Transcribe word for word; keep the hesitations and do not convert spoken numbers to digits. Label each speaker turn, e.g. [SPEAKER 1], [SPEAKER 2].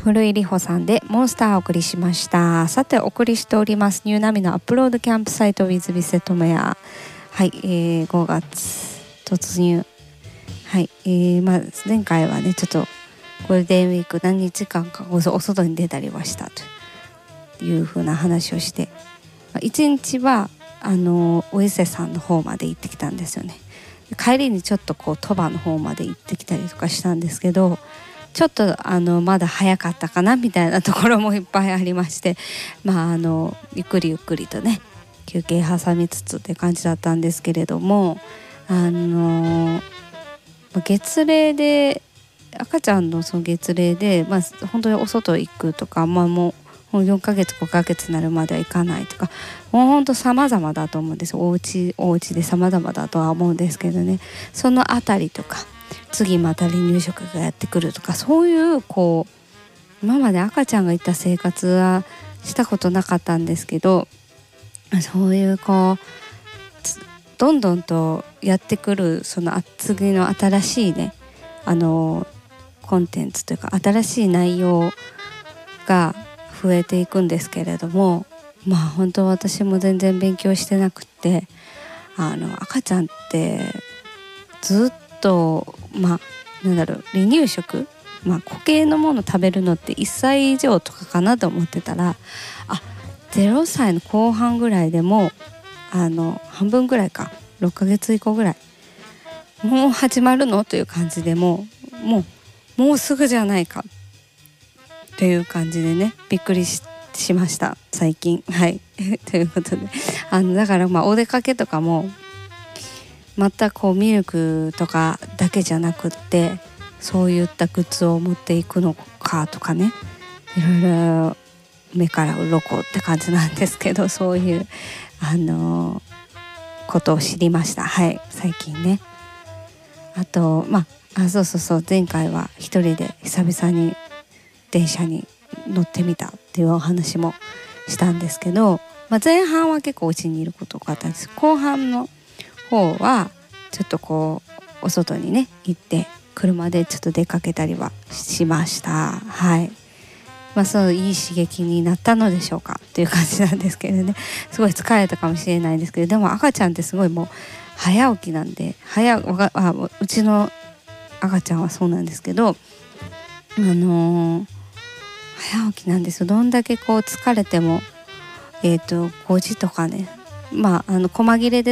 [SPEAKER 1] 古井里穂さんでモンスターをお送りしました。さてお送りしておりますニューナミのアップロードキャンプサイト with ビセットメア、はい、えー、ごがつ突入。はい、えーまあ、前回はねちょっとゴールデンウィーク何日間かお外に出たりはしたという風な話をして、いちにちはあのお伊勢さんの方まで行ってきたんですよね。帰りにちょっとこう鳥羽の方まで行ってきたりとかしたんですけど、ちょっとあのまだ早かったかなみたいなところもいっぱいありまして、まああのゆっくりゆっくりとね休憩挟みつつって感じだったんですけれども、あの月齢で赤ちゃんのその月齢で、まあ、本当にお外行くとか、まあ、もうもうよんかげつごかげつになるまでは行かないとか、もう本当様々だと思うんです。お家お家で様々だとは思うんですけどね、そのあたりとか次また離乳食がやってくるとか、そういうこう今まで赤ちゃんがいた生活はしたことなかったんですけど、そういうこうどんどんとやってくるその次の新しいねあのコンテンツというか新しい内容が増えていくんですけれども、まあ本当私も全然勉強してなくて、あの赤ちゃんってずっとまあなんだろう離乳食、まあ固形のもの食べるのっていっさい以上とかかなと思ってたら、あゼロさいの後半ぐらいでもあの半分ぐらいかろっかげつ以降ぐらいもう始まるのという感じでもうもうもうすぐじゃないかという感じでねびっくり し, しました最近。はいということであのだからまあお出かけとかもまたこうミルクとかだけじゃなくって、そういったグッズを持っていくのかとかね、いろいろ目から鱗って感じなんですけど、そういうあのー、ことを知りました。はい最近ね。あとまああそうそうそう前回は一人で久々に電車に乗ってみたっていうお話もしたんですけど、まあ、前半は結構うちにいることがあったんです。後半の方はちょっとこうお外にね行って車でちょっと出かけたりはしました。はい。まあそういい刺激になったのでしょうかっていう感じなんですけどね。すごい疲れたかもしれないんですけど、でも赤ちゃんってすごいもう早起きなんで、早あうちの赤ちゃんはそうなんですけど、あのー、早起きなんですよ。どんだけこう疲れてもえっとごじとかね、まああの細切れで